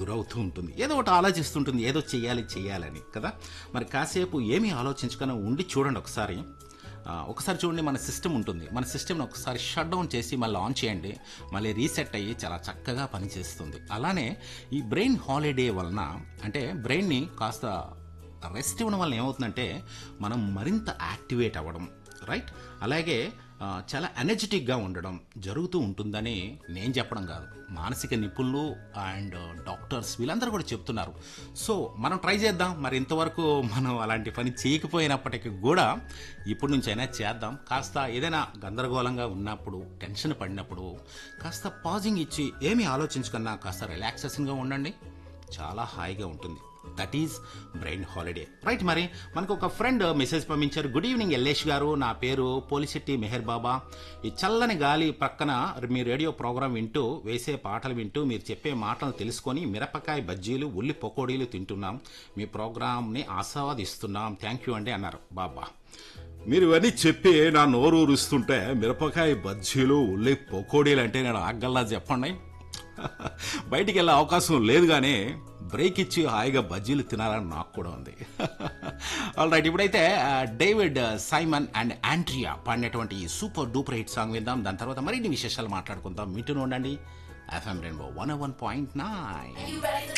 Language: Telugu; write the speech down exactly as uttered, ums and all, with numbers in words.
గురవుతూ ఉంటుంది. ఏదో ఒకటి ఆలోచిస్తుంటుంది, ఏదో చెయ్యాలి చెయ్యాలని కదా. మరి కాసేపు ఏమీ ఆలోచించకుండా ఉండి చూడండి ఒకసారి. ఆ, ఒకసారి చూడండి, మన సిస్టమ్ ఉంటుంది, మన సిస్టమ్ని ఒకసారి షట్ డౌన్ చేసి మళ్ళీ ఆన్ చేయండి, మళ్ళీ రీసెట్ అయ్యి చాలా చక్కగా పనిచేస్తుంది. అలానే ఈ బ్రెయిన్ హాలిడే వలన, అంటే బ్రెయిన్ని కాస్త రెస్ట్ ఇవ్వడం వల్ల ఏమవుతుందంటే మనం మరింత యాక్టివేట్ అవ్వడం, రైట్, అలాగే ఆ, చాలా ఎనర్జెటిక్గా ఉండడం జరుగుతూ ఉంటుందని నేను చెప్పడం కాదు, మానసిక నిపుణులు అండ్ డాక్టర్స్ వీళ్ళందరూ కూడా చెప్తున్నారు. సో మనం ట్రై చేద్దాం. మరి ఇంతవరకు మనం అలాంటి పని చేయకపోయినప్పటికీ కూడా ఇప్పటి నుంచి అయినా చేద్దాం. కాస్త ఏదైనా గందరగోళంగా ఉన్నప్పుడు, టెన్షన్ పడినప్పుడు కాస్త పాజింగ్ ఇచ్చి ఏమీ ఆలోచించకన్నా కాస్త రిలాక్సేషన్గా ఉండండి, చాలా హాయిగా ఉంటుంది. That is brain holiday, right. మరి మనకు ఒక ఫ్రెండ్ మెసేజ్ పంపించారు. గుడ్ ఈవినింగ్ ఎల్లేష్ గారు, నా పేరు పోలిశెట్టి మెహర్ బాబా. ఈ చల్లని గాలి పక్కన మీ రేడియో ప్రోగ్రాం వింటూ, వేసే పాటలు వింటూ, మీరు చెప్పే మాటలు తెలుసుకొని మిరపకాయ బజ్జీలు, ఉల్లి పకోడీలు తింటున్నాం, మీ ప్రోగ్రామ్ని ఆస్వాదిస్తున్నాం, థ్యాంక్ యూ అండి అన్నారు. బాబా, మీరు ఇవన్నీ చెప్పి నా నోరు ఊరుస్తుంటే మిరపకాయ బజ్జీలు, ఉల్లి పకోడీలు అంటే నేను ఆగల్లా చెప్పండి. బయటికి వెళ్ళే అవకాశం లేదు, కానీ బ్రేక్ ఇచ్చి హాయిగా బజ్జీలు తినాలని నాకు కూడా ఉంది. ఆల్ రైట్, ఇప్పుడైతే డేవిడ్ సైమన్ అండ్ ఆండ్రియా పాడినటువంటి ఈ సూపర్ డూపర్ హిట్ సాంగ్ విందాం. దాని తర్వాత మరిన్ని విశేషాలు మాట్లాడుకుందాం. వింటూనే ఉండండి FM rainbow one one point nine.